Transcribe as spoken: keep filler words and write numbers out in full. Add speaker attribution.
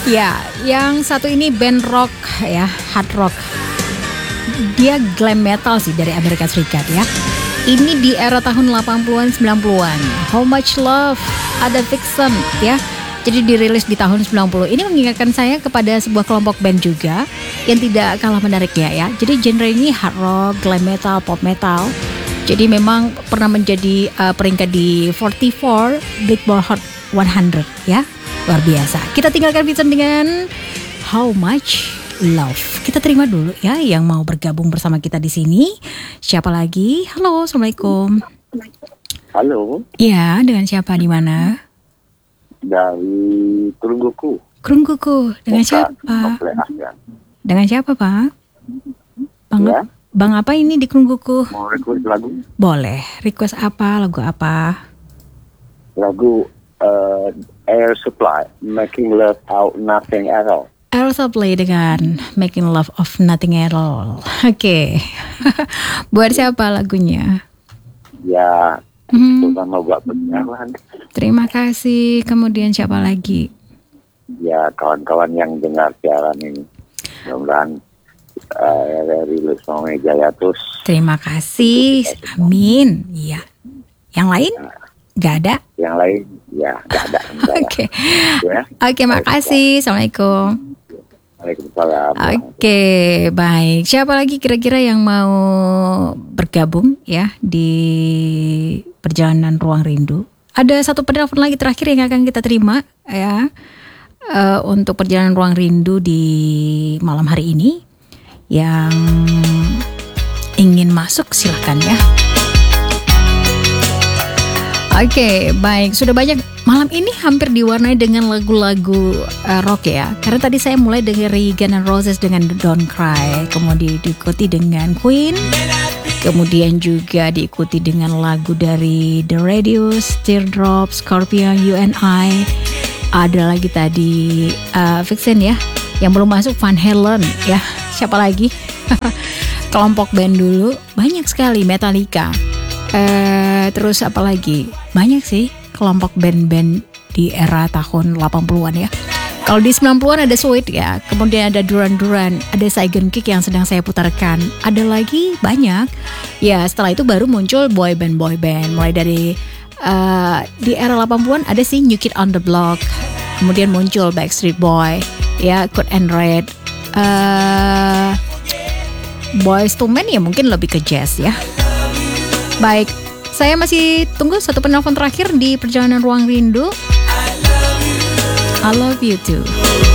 Speaker 1: Ya, yang satu ini band rock ya, hard rock. Dia glam metal sih dari Amerika Serikat ya. Ini di era tahun delapan puluhan sembilan puluhan. How Much Love, ada Vixen ya. Jadi dirilis di tahun sembilan puluh. Ini mengingatkan saya kepada sebuah kelompok band juga yang tidak kalah menariknya ya. Jadi genre ini hard rock, glam metal, pop metal. Jadi memang pernah menjadi uh, peringkat di empat puluh empat Billboard Hot seratus ya. Luar biasa. Kita tinggalkan Vixen dengan How Much Love. Kita terima dulu ya yang mau bergabung bersama kita di sini. Siapa lagi? Halo, assalamualaikum.
Speaker 2: Halo.
Speaker 1: Ya, dengan siapa di mana?
Speaker 2: Dari Krungguku.
Speaker 1: Krungguku. Dengan
Speaker 2: Bukan,
Speaker 1: siapa?
Speaker 2: Ya.
Speaker 1: Dengan siapa, Pak? Bang,
Speaker 2: Ya.
Speaker 1: Bang apa ini di Krungguku?
Speaker 2: Mau request lagu?
Speaker 1: Boleh. Request apa? Lagu apa?
Speaker 2: Lagu uh, Air Supply, Making Love Out Nothing at All.
Speaker 1: Air Supply dengan Making Love of Nothing at All. Oke. Okay. Buat siapa lagunya?
Speaker 2: Ya,
Speaker 1: Hmm.
Speaker 2: terutama buat penyiaran.
Speaker 1: Terima kasih. Kemudian siapa lagi?
Speaker 2: Ya, kawan-kawan yang dengar siaran ini. Mudah-mudahan uh, dari Lesmone Jaya terus.
Speaker 1: Terima kasih. Amin. Iya. Yang lain? Gak ada?
Speaker 2: Yang lain, ya, gak ada.
Speaker 1: Oke. Okay.
Speaker 2: Ya.
Speaker 1: Oke, okay, makasih. Assalamualaikum.
Speaker 2: Waalaikumsalam.
Speaker 1: Oke, baik. Siapa lagi kira-kira yang mau bergabung ya di perjalanan Ruang Rindu? Ada satu penelpon lagi terakhir yang akan kita terima ya uh, untuk perjalanan Ruang Rindu di malam hari ini. Yang ingin masuk silakan ya. Oke, okay, baik. Sudah banyak malam ini hampir diwarnai dengan lagu-lagu uh, rock ya. Karena tadi saya mulai dari Guns N' Roses dengan Don't Cry, kemudian diikuti dengan Queen, kemudian juga diikuti dengan lagu dari The Radios, Teardrop, Scorpion, You and I. Ada lagi tadi uh, Vixen ya, yang belum masuk Van Halen ya. Siapa lagi? Kelompok band dulu banyak sekali, Metallica. Uh, terus apa lagi? Banyak sih kelompok band-band di era tahun delapan puluhan ya. Kalau di sembilan puluhan ada Sweet ya. Kemudian ada Duran Duran, ada Saigon Kick yang sedang saya putarkan. Ada lagi banyak. Ya setelah itu baru muncul boy band boy band. Mulai dari uh, di era delapan puluhan ada sih New Kid on the Block. Kemudian muncul Backstreet Boy, ya Code and Red, uh, Boyz two Men ya mungkin lebih ke jazz ya. Baik, saya masih tunggu satu penelpon terakhir di perjalanan Ruang Rindu. I love you too.